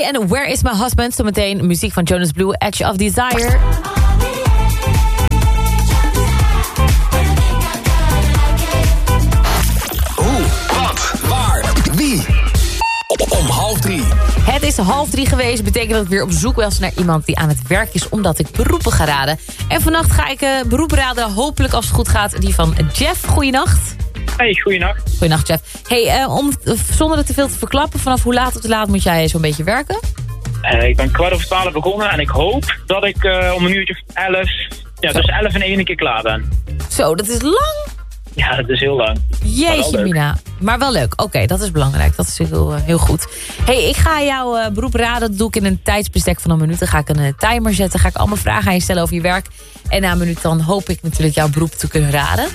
Hey, en Where is my husband? Zometeen muziek van Jonas Blue, Edge of Desire. Hoe, wat, waar, wie? Om 2:30. Het is 2:30 geweest, betekent dat ik weer op zoek was naar iemand die aan het werk is, omdat ik beroepen ga raden. En vannacht ga ik beroep raden, hopelijk als het goed gaat, die van Jeff. Goeienacht. Hey, goeienacht. Goeienacht, Jeff. Hey, zonder het te veel te verklappen, vanaf hoe laat tot laat moet jij zo'n beetje werken? Ik ben 11:15 begonnen en ik hoop dat ik om 11:11, tussen 11 en 1 een keer klaar ben. Zo, dat is lang. Ja, dat is heel lang. Jeetje, Mina. Maar wel leuk. Oké, dat is belangrijk. Dat is heel goed. Hey, ik ga jouw beroep raden. Dat doe ik in een tijdsbestek van 1 minuut. Dan ga ik een timer zetten. Ga ik allemaal vragen aan je stellen over je werk. En na 1 minuut dan hoop ik natuurlijk jouw beroep te kunnen raden.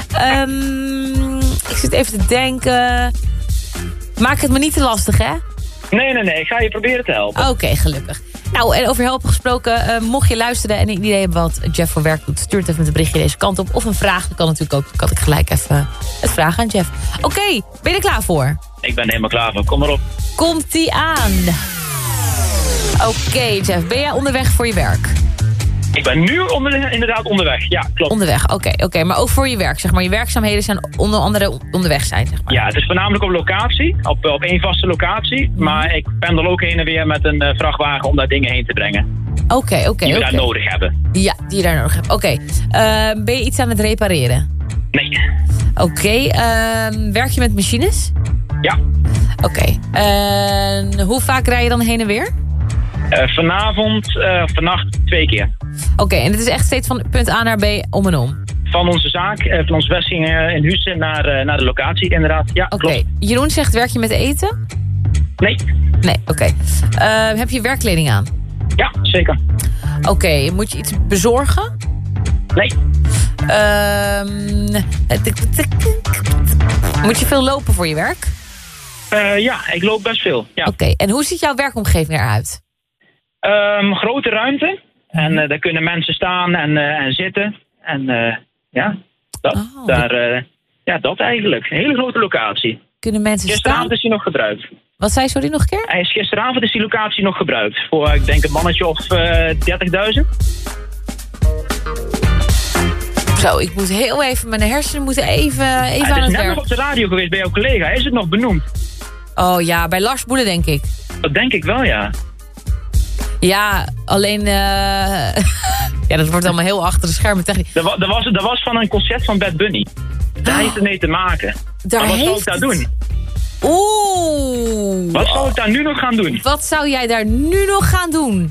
Ik zit even te denken. Maak het me niet te lastig, hè? Nee. Ik ga je proberen te helpen. Oké, gelukkig. Nou, en over helpen gesproken, mocht je luisteren en een idee hebben wat Jeff voor werk doet, stuur het even met een berichtje deze kant op. Of een vraag, dat kan natuurlijk ook. Dan kan ik gelijk even het vragen aan Jeff. Oké, ben je er klaar voor? Ik ben er helemaal klaar voor. Kom maar op. Komt-ie aan. Oké, Jeff, ben jij onderweg voor je werk? Ik ben nu inderdaad onderweg. Ja, klopt. Onderweg, oké. Maar ook voor je werk, zeg maar. Je werkzaamheden zijn onder andere onderweg zijn, zeg maar. Ja, het is voornamelijk op locatie. Op één vaste locatie. Maar ik pendel ook heen en weer met een vrachtwagen om daar dingen heen te brengen. Oké. Die we daar nodig hebben. Ja, die je daar nodig hebt. Oké. Ben je iets aan het repareren? Nee. Oké. Werk je met machines? Ja. Oké. Hoe vaak rij je dan heen en weer? Vannacht 2 keer. Oké, en het is echt steeds van punt A naar B om en om? Van onze zaak, van onze vestiging in Huissen naar de locatie, inderdaad. Ja, Oké. Jeroen zegt, werk je met eten? Nee. Nee, oké. Heb je werkkleding aan? Ja, zeker. Oké, moet je iets bezorgen? Nee. Moet je veel lopen voor je werk? Ja, ik loop best veel. Ja. Oké, en hoe ziet jouw werkomgeving eruit? Grote ruimte. En daar kunnen mensen staan en zitten. En dat eigenlijk. Een hele grote locatie. Kunnen mensen Gisteravond staan? is hij nog gebruikt. Wat zei je, sorry, nog een keer? Gisteravond is die locatie nog gebruikt. Voor, ik denk, een mannetje of 30.000. Zo, ik moet heel even, mijn hersenen moeten even aan het werk. Het is net nog op de radio geweest bij jouw collega. Is het nog benoemd? Oh ja, bij Lars Boele denk ik. Dat denk ik wel, ja. Ja, alleen... ja, dat wordt allemaal heel achter de schermen technisch. Dat was van een concert van Bad Bunny. Daar heeft het mee te maken. Maar wat zou ik daar doen? Oeh. Wat zou ik daar nu nog gaan doen? Wat zou jij daar nu nog gaan doen?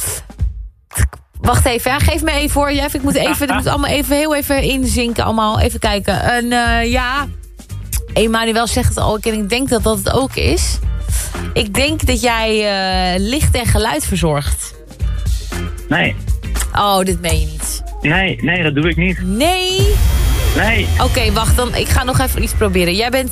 Wacht even, ja, geef me even voor, Jeff. Ik moet allemaal heel even inzinken. Allemaal even kijken. En ja, Emmanuel zegt het al. En ik denk dat dat het ook is. Ik denk dat jij licht en geluid verzorgt. Nee. Oh, dit meen je niet. Nee, dat doe ik niet. Nee? Nee. Oké, wacht, dan. Ik ga nog even iets proberen. Jij bent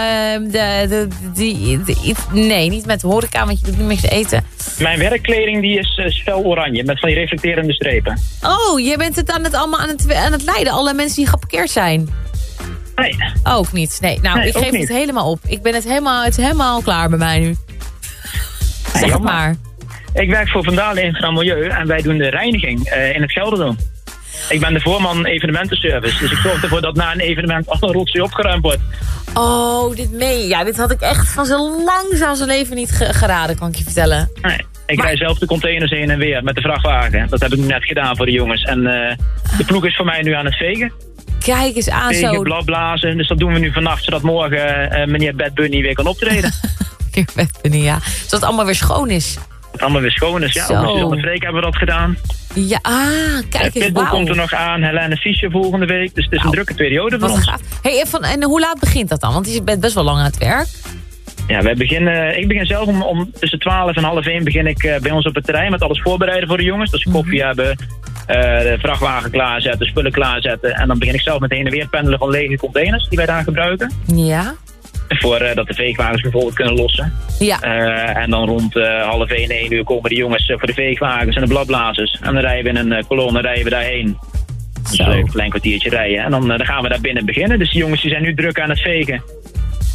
nee, niet met horeca, want je doet niet met eten. Mijn werkkleding die is fel oranje, met van die reflecterende strepen. Oh, jij bent het allemaal aan het leiden. Alle mensen die geparkeerd zijn. Nee. Ook niet. Nee, nou, ik geef het helemaal op. Het is helemaal klaar bij mij nu. Zeg het maar. Ik werk voor Vandalen Infra Milieu en wij doen de reiniging in het Gelderdoom. Ik ben de voorman evenementenservice, dus ik zorg ervoor dat na een evenement alle rotzooi opgeruimd wordt. Oh, dit meen je. Ja, dit had ik echt van zo lang als een leven niet geraden, kan ik je vertellen. Nee, ik rij zelf de containers heen en weer met de vrachtwagen. Dat heb ik net gedaan voor de jongens. En de ploeg is voor mij nu aan het vegen. Kijk eens aan zo. Vegen, blazen. Dus dat doen we nu vannacht, zodat morgen meneer Bad Bunny weer kan optreden. Meneer Bad Bunny, ja. Zodat het allemaal weer schoon is. Het allemaal weer schoon is, ja. Op Suzanne Freek hebben we dat gedaan. Ja, kijk eens, Pitbull komt er nog aan, Helene Fischer volgende week. Dus het is een drukke periode voor ons. Gaaf. Hey, en hoe laat begint dat dan? Want je bent best wel lang aan het werk. Ja, ik begin zelf om tussen 12 en half 1 begin ik bij ons op het terrein met alles voorbereiden voor de jongens. Dat ze koffie hebben, de vrachtwagen klaarzetten, spullen klaarzetten. En dan begin ik zelf met heen en weer pendelen van lege containers die wij daar gebruiken. Ja. Voordat de veegwagens bijvoorbeeld kunnen lossen. Ja. En dan rond half 1 uur komen de jongens voor de veegwagens en de bladblazers. En dan rijden we in een kolonne daarheen. Dus een klein kwartiertje rijden. En dan gaan we daar binnen beginnen. Dus de jongens die zijn nu druk aan het vegen.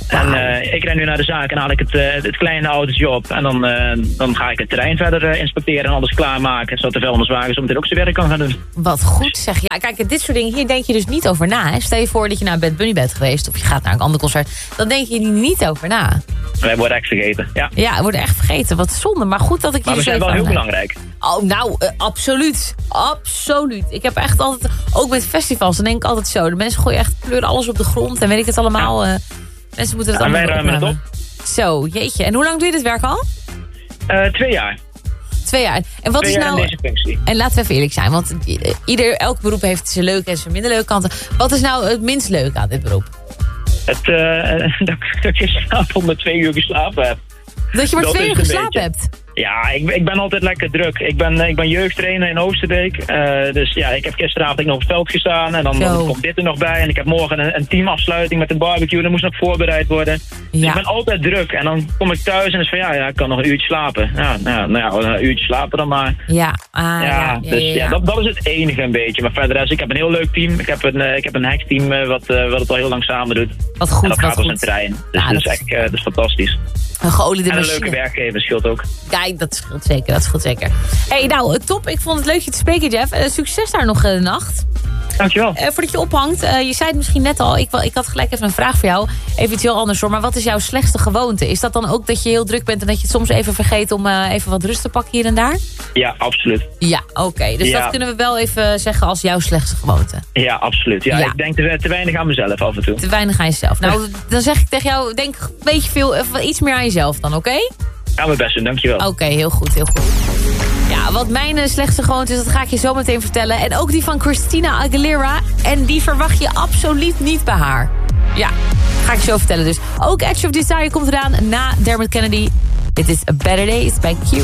En ik ren nu naar de zaak en haal ik het kleine autootje op. En dan ga ik het terrein verder inspecteren en alles klaarmaken. Zodat de vuilniswagen zo meteen ook zijn werk kan gaan doen. Wat goed zeg. Ja, kijk, dit soort dingen, hier denk je dus niet over na. Hè? Stel je voor dat je naar Bad Bunny bent geweest of je gaat naar een ander concert. Dan denk je niet over na. Wij worden echt vergeten, ja. Ja, we worden echt vergeten. Wat zonde. Maar goed dat ik je maar we zijn wel heel belangrijk. Oh, nou, absoluut. Absoluut. Ik heb echt altijd, ook met festivals, dan denk ik altijd zo. De mensen gooien echt kleuren alles op de grond en weet ik het allemaal. Mensen moeten het allemaal en wij ruimen het op. Zo, jeetje. En hoe lang doe je dit werk al? 2 jaar. 2 jaar. En wat is nou... in deze functie. En laten we even eerlijk zijn, want elk beroep heeft zijn leuke en zijn minder leuke kanten. Wat is nou het minst leuke aan dit beroep? Dat ik gisteravond 2 uur geslapen heb. Dat je maar 2 uur geslapen hebt? Ja, ik ben altijd lekker druk. Ik ben jeugdtrainer in Oosterbeek. Dus ja, ik heb gisteravond nog op het veld gestaan. En dan komt dit er nog bij. En ik heb morgen een teamafsluiting met een barbecue. Dat moest nog voorbereid worden. Dus ik ben altijd druk. En dan kom ik thuis en is van ja, ik kan nog een uurtje slapen. Een uurtje slapen dan maar. Dat is het enige een beetje. Maar verder is, ik heb een heel leuk team. Ik heb een heksteam wat het al heel lang samen doet. Wat goed, en dat gaat als goed. een trein. Dus dat is fantastisch. Een geoliede machine. En een leuke werkgever scheelt ook. Kijk, dat scheelt zeker. Hey, nou, top. Ik vond het leuk je te spreken, Jeff. Succes daar nog de nacht. Dankjewel. Voordat je ophangt, je zei het misschien net al. Ik had gelijk even een vraag voor jou. Even iets heel anders hoor. Maar wat is jouw slechtste gewoonte? Is dat dan ook dat je heel druk bent en dat je het soms even vergeet om even wat rust te pakken hier en daar? Ja, absoluut. Ja, oké. Dus dat kunnen we wel even zeggen als jouw slechtste gewoonte. Ja, absoluut. Ja. Ik denk te weinig aan mezelf af en toe. Te weinig aan jezelf. Nou, dan zeg ik tegen jou, denk een beetje iets meer aan jezelf dan, oké? Ga mijn best doen, dankjewel. Oké, heel goed, heel goed. Ja, wat mijn slechtste gewoonte is, dat ga ik je zo meteen vertellen. En ook die van Christina Aguilera. En die verwacht je absoluut niet bij haar. Ja, ga ik je zo vertellen dus. Ook Edge of Desire komt eraan na Dermot Kennedy. Dit is A Better Days bij Q.